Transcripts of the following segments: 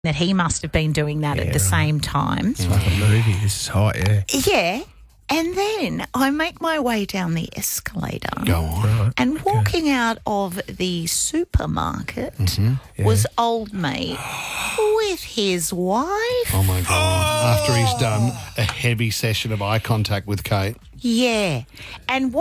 that he must have been doing that at the same time. It's like a movie. This is hot, yeah. Yeah. And then I make my way down the escalator. Go on. And walking out of the supermarket was old mate with his wife. Oh, my God. After he's done a heavy session of eye contact with Kate. Yeah. And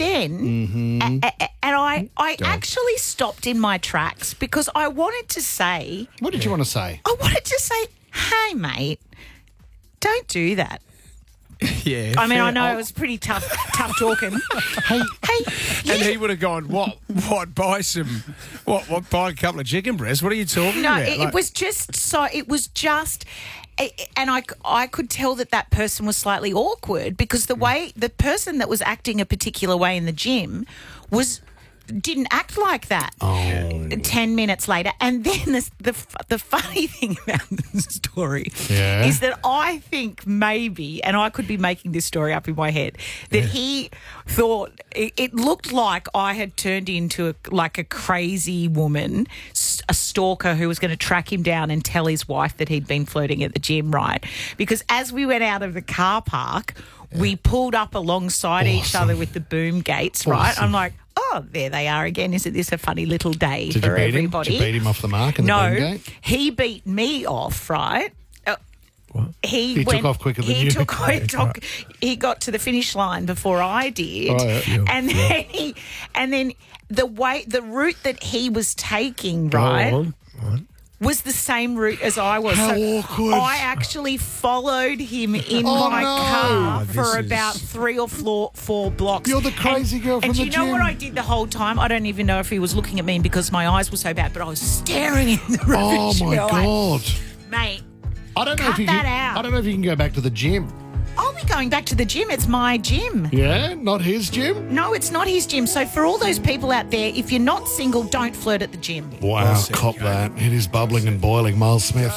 then I actually stopped in my tracks because I wanted to say... What did you want to say? I wanted to say, hey, mate, don't do that. Yeah. I mean, I know it was pretty tough talking. Hey. And he would have gone, what, buy a couple of chicken breasts? What are you talking No, about? it was just, and I could tell that person was slightly awkward because the way the person that was acting a particular way in the gym didn't act like that. 10 minutes later. And then the funny thing about this story is that I think maybe, and I could be making this story up in my head, that he thought it looked like I had turned into a crazy woman, a stalker who was going to track him down and tell his wife that he'd been flirting at the gym, right? Because as we went out of the car park, we pulled up alongside each other with the boom gates, right? I'm like, oh, there they are again. Isn't this a funny little day for everybody? Did you beat him off the mark in the boom gate? No, he beat me off, right? What? He took off quicker than you. He got to the finish line before I did. Oh, yeah. And then the route that he was taking, right? Was the same route as I was. How so awkward. I actually followed him in my car for about 3 or 4 blocks. You're the crazy girl from the gym. And do you know what I did the whole time? I don't even know if he was looking at me because my eyes were so bad, but I was staring in the room. Oh, my God. Mate, I don't know cut if you that can, out. I don't know if you can go back to the gym. I'll be going back to the gym. It's my gym. Yeah? Not his gym? No, it's not his gym. So for all those people out there, if you're not single, don't flirt at the gym. Wow, cop that. It is bubbling and boiling. Miles Smith.